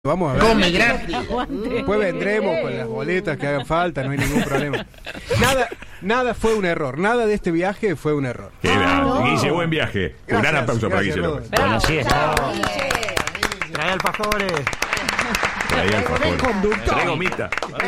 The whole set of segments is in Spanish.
Vamos a ver. Come gratis. Después vendremos con las boletas que hagan falta, no hay ningún problema. Nada fue un error. Nada de este viaje fue un error. Qué grande. Guille, buen viaje. Un gran aplauso para Guille López. Bueno, así es. Trae alfajores. Trae alfajores. Trae gomita.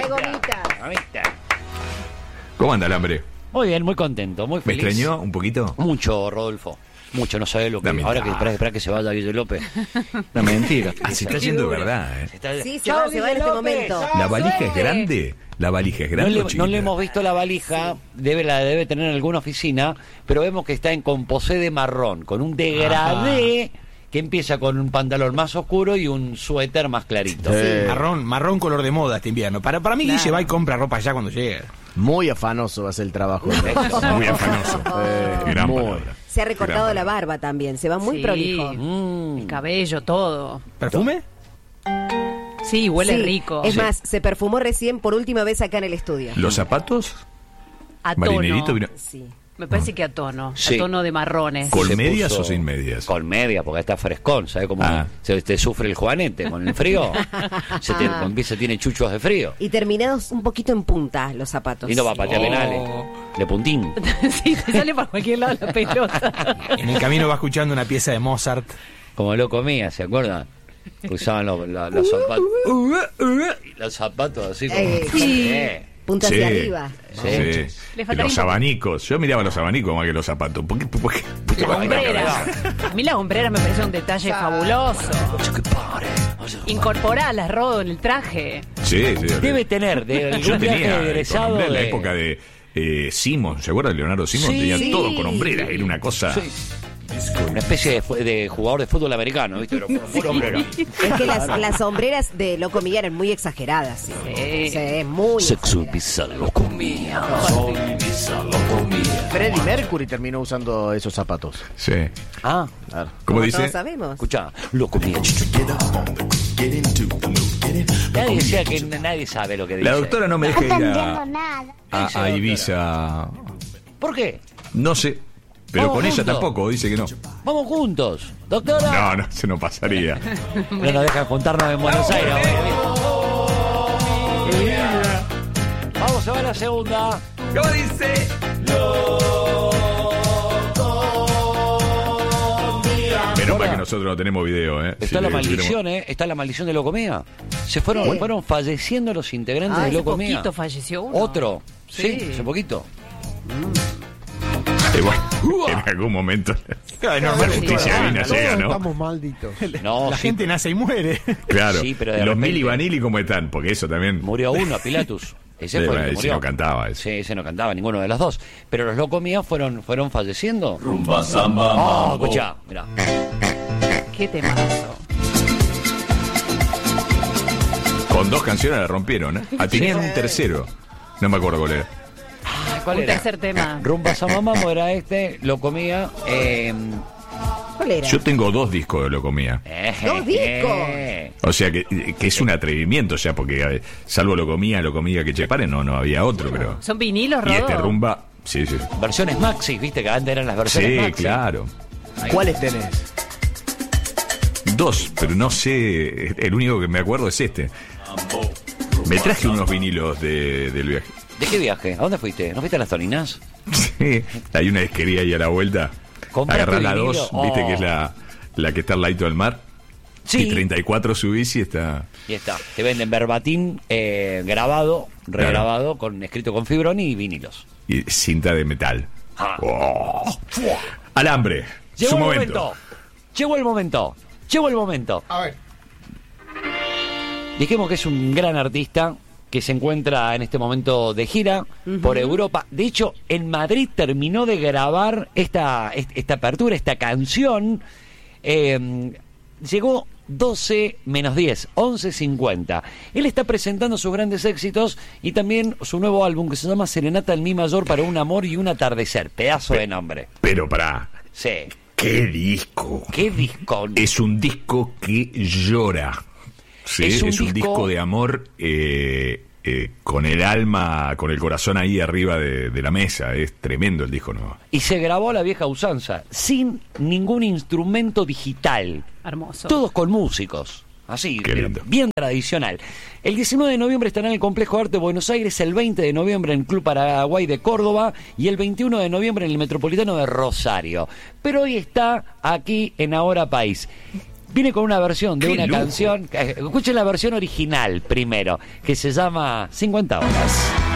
¿Cómo anda el hambre? Muy bien, muy contento, muy ¿Me feliz. extrañó un poquito? Mucho, Rodolfo. Mucho, no sabe lo que... Dame. Ahora que espera que se vaya Guille López. Una mentira. Ah, se está yendo de verdad, Sí, se va en este momento. ¿La valija es grande? ¿La valija es grande o chiquita? No le hemos visto la valija, la debe tener en alguna oficina, pero vemos que está en composé de marrón, con un degradé que empieza con un pantalón más oscuro y un suéter más clarito. Marrón color de moda este invierno. Para mí Guille va y compra ropa ya cuando llegue. Muy afanoso va a ser el trabajo. Muy afanoso. Gran palabra. Se ha recortado la barba también, se va muy prolijo. El cabello, todo. ¿Perfume? Sí, huele Sí, rico. Es más, se perfumó recién por última vez acá en el estudio. ¿Los zapatos? A tono. Marinerito vino. Sí. Me parece que a tono. Sí. A tono de marrones. ¿Con Se medias puso o sin medias? Con medias, porque está frescón, ¿sabes cómo Ah. te sufre el juanete con el frío? Tiene chuchos de frío. Y terminados un poquito en punta los zapatos. Y no va a patear penales. De puntín. Sí, te sale para cualquier lado la pelota. En el camino va escuchando una pieza de Mozart. Como lo comía, ¿se acuerdan? Usaban los zapatos. Y los zapatos así como... Sí. Punta hacia Sí. arriba. Sí. Le Y faltaría los un poco. abanicos. Yo miraba los abanicos más que los zapatos. ¿Por qué? La hombrera. A mí la hombrera me parece un detalle fabuloso. Incorporarlas, Rodo, en el traje. Sí. Debe tener de Yo algún viaje tenía egresado en la de... época de Simon. ¿Se acuerda de Leonardo Simon? Sí. Tenía todo con hombrera. Era una cosa... Sí. Una especie de jugador de fútbol americano, ¿viste? Pero con pura hombrera. Es que las sombreras de Loco Mía eran muy exageradas. Sí, es muy Sexo exagerado. lo comía. Freddie Mercury terminó usando esos zapatos. Sí. Ah, Claro. ¿Cómo Como dice? todos sabemos. escuchá, lo comía. Nadie decía que nadie sabe lo que dice. La doctora no me deja ir nada. a Ibiza. ¿Por qué? No sé. Pero Vamos con ella juntos. tampoco, dice que no. Vamos juntos, doctora. No, se nos pasaría. No nos dejan juntarnos en Buenos Aires. Vamos a ver la segunda. ¿Cómo dice? Menos mal que nosotros no tenemos video, ¿eh? Está Si la le maldición, Está la maldición de Locomía. Fueron falleciendo los integrantes de Hace Locomía. poquito falleció uno. ¿Otro? Sí, Sí. hace poquito. bueno, en algún momento Claro, es la normal. justicia divina llega, ¿no? Estamos malditos. No, La sí, gente nace y muere. Claro. Sí, pero de Los repente- Mili Vanilli, ¿cómo están? Porque eso también... murió uno, Pilatus. Ese fue el que Ese murió. no cantaba eso. Sí, ese no cantaba, ninguno de los dos. Pero los Locomía fueron falleciendo. Oh, escuchá, mirá. Qué temazo. Con dos canciones la rompieron, ¿eh? Tenían un tercero. No me acuerdo cuál era. ¿Cuál Un era? tercer tema. Rumba Samamamo era Locomía. ¿Cuál era? Yo tengo 2 discos de Locomía. ¡Dos discos! O sea que es un atrevimiento ya, porque salvo Locomía que Chepare, no había otro, pero... ¿Son vinilos, Y Rodo? este rumba... Sí. Versiones Maxi, viste que antes eran las versiones Sí, Maxi. claro. ¿Cuáles tenés? 2, pero no sé... El único que me acuerdo es este. Me traje unos vinilos del viaje. ¿De qué viaje? ¿A dónde fuiste? ¿No fuiste a las Toninas? Sí, hay una disquería ahí a la vuelta. ¿Compraste Agarrás la vinilo? 2, viste Oh. que es la que está al ladito del mar. Sí. Y 34 subís y está... Y está. Te venden verbatim grabado, regrabado, escrito con fibrón y vinilos. Y cinta de metal. Ah. Oh. Alambre. Llegó Su el momento. momento. Llegó el momento. A ver. Dijimos que es un gran artista que se encuentra en este momento de gira por Europa. De hecho, en Madrid terminó de grabar esta apertura, esta canción. Llegó 12 menos 10, 11:50. Él está presentando sus grandes éxitos y también su nuevo álbum que se llama Serenata en Mi Mayor para un amor y un atardecer. Pedazo de nombre. Pero pará. Sí. ¡Qué disco! ¿Qué disco? Es un disco que llora. Sí, Es un es un disco- disco de amor con el alma, con el corazón ahí arriba de la mesa. Es tremendo el disco, ¿no? Y se grabó a la vieja usanza, sin ningún instrumento digital. Hermoso. Todos con músicos. Así, Qué pero lindo. bien tradicional. El 19 de noviembre estará en el Complejo de Arte de Buenos Aires, el 20 de noviembre en el Club Paraguay de Córdoba y el 21 de noviembre en el Metropolitano de Rosario. Pero hoy está aquí en Ahora País. Viene con una versión de ¡Qué una lujo! canción, escuchen la versión original primero, que se llama 50 horas.